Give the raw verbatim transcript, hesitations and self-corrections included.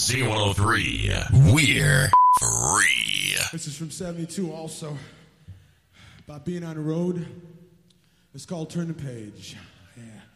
Z one oh three. We're free. This is from seventy-two also. About being on the road. It's called Turn the Page. Yeah.